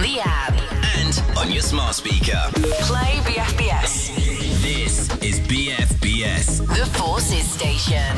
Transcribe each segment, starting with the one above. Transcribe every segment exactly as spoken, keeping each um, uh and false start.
the app. And on your smart speaker. Play B F B S. This is B F B S. The Forces Station.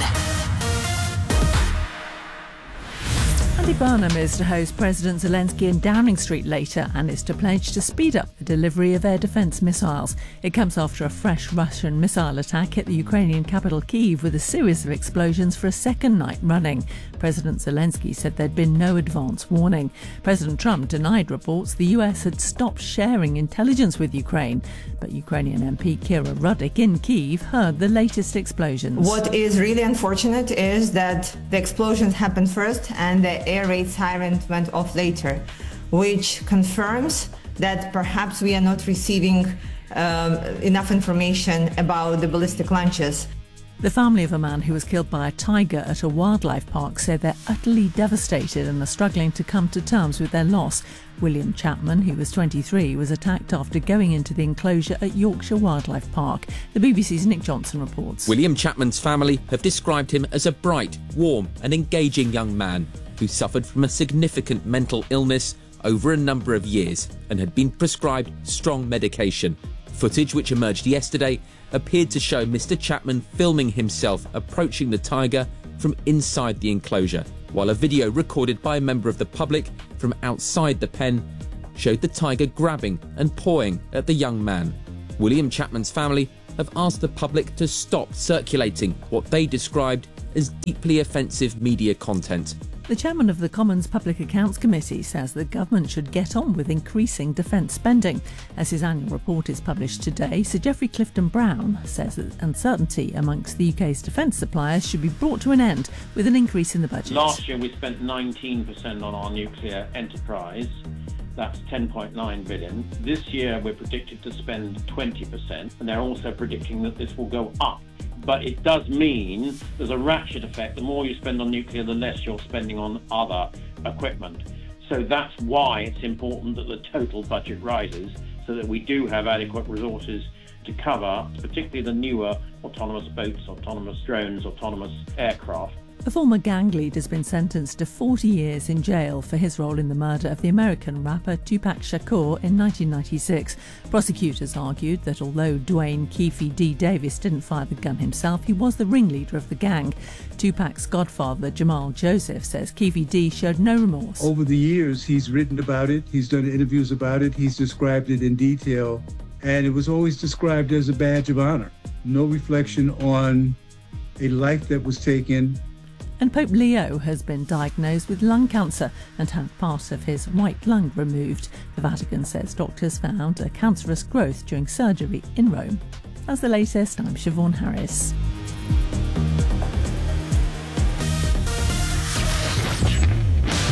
Andy Burnham is to host President Zelensky in Downing Street later and is to pledge to speed up the delivery of air defence missiles. It comes after a fresh Russian missile attack hit the Ukrainian capital Kyiv with a series of explosions for a second night running. President Zelensky said there'd been no advance warning. President Trump denied reports the U S had stopped sharing intelligence with Ukraine. But Ukrainian M P Kira Rudik in Kyiv heard the latest explosions. What is really unfortunate is that the explosions happened first and the air raid siren went off later, which confirms that perhaps we are not receiving um, enough information about the ballistic launches. The family of a man who was killed by a tiger at a wildlife park said they're utterly devastated and are struggling to come to terms with their loss. William Chapman, who was twenty-three, was attacked after going into the enclosure at Yorkshire Wildlife Park. The B B C's Nick Johnson reports. William Chapman's family have described him as a bright, warm and engaging young man who suffered from a significant mental illness over a number of years and had been prescribed strong medication. Footage which emerged yesterday appeared to show Mister Chapman filming himself approaching the tiger from inside the enclosure, while a video recorded by a member of the public from outside the pen showed the tiger grabbing and pawing at the young man. William Chapman's family have asked the public to stop circulating what they described as deeply offensive media content. The chairman of the Commons Public Accounts Committee says the government should get on with increasing defence spending. As his annual report is published today, Sir Geoffrey Clifton-Brown says that uncertainty amongst the U K's defence suppliers should be brought to an end with an increase in the budget. Last year we spent nineteen percent on our nuclear enterprise. That's ten point nine billion. This year we're predicted to spend twenty percent, and they're also predicting that this will go up. But it does mean there's a ratchet effect. The more you spend on nuclear, the less you're spending on other equipment. So that's why it's important that the total budget rises so that we do have adequate resources to cover, particularly the newer autonomous boats, autonomous drones, autonomous aircraft. A former gang leader has been sentenced to forty years in jail for his role in the murder of the American rapper Tupac Shakur in nineteen ninety-six. Prosecutors argued that although Dwayne Keefe D. Davis didn't fire the gun himself, he was the ringleader of the gang. Tupac's godfather, Jamal Joseph, says Keefe D. showed no remorse. Over the years, he's written about it, he's done interviews about it, he's described it in detail, and it was always described as a badge of honor. No reflection on a life that was taken. And Pope Leo has been diagnosed with lung cancer and had part of his right lung removed. The Vatican says doctors found a cancerous growth during surgery in Rome. That's the latest. I'm Siobhan Harris.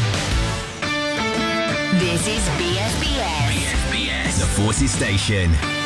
This is B F B S. B F B S. The Forces Station.